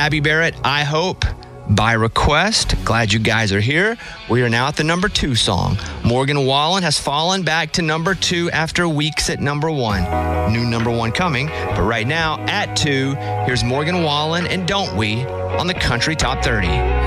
Gabby Barrett, I Hope, by request. Glad you guys are here. We are now at the number 2 song. Morgan Wallen has fallen back to number 2 after weeks at number 1. New number 1 coming, but right now at 2, here's Morgan Wallen and Don't We on the Country Top 30.